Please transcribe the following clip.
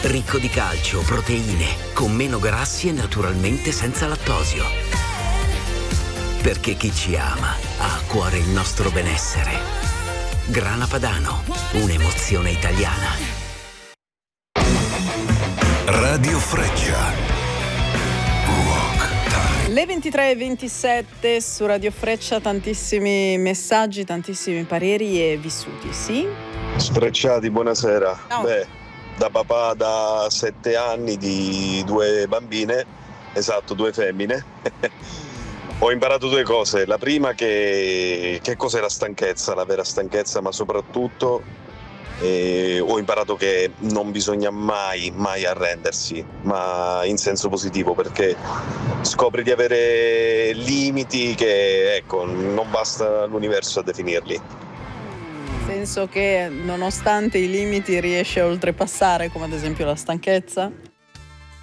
Ricco di calcio, proteine, con meno grassi e naturalmente senza lattosio. Perché chi ci ama ha a cuore il nostro benessere. Grana Padano, un'emozione italiana. Radio Freccia. Le 23:27 su Radio Freccia, tantissimi messaggi, tantissimi pareri e vissuti, sì? Sfrecciati, buonasera. Ciao. Beh, da papà da 7 anni di 2 bambine, esatto, 2 femmine, ho imparato 2 cose. La prima che cos'è la stanchezza, la vera stanchezza, ma soprattutto ho imparato che non bisogna mai arrendersi, ma in senso positivo, perché scopri di avere limiti che, ecco, non basta l'universo a definirli. Nel senso che nonostante i limiti riesci a oltrepassare, come ad esempio la stanchezza?